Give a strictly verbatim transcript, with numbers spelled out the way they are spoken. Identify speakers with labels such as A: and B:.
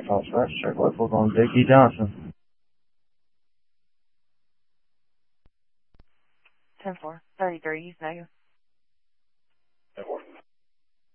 A: Night Falls Fresh. Check locals on Dickie Johnson.
B: ten four, thirty-three, East Negative.